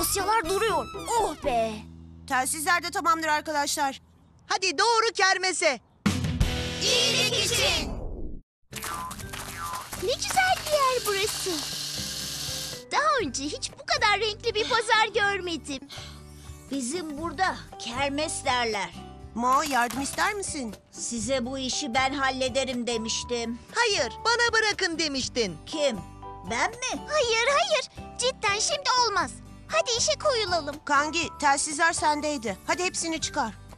Dosyalar duruyor. Oh be. Telsizler de tamamdır arkadaşlar. Hadi doğru kermese. İyilik için. Ne güzel bir yer burası. Daha önce hiç bu kadar renkli bir pazar görmedim. Bizim burada kermes derler. Mo, yardım ister misin? Size bu işi ben hallederim demiştim. Hayır, bana bırakın demiştin. Kim? Ben mi? Hayır. Cidden şimdi olmaz. Hadi işe koyulalım. Kangi, telsizler sendeydi. Hadi hepsini çıkar.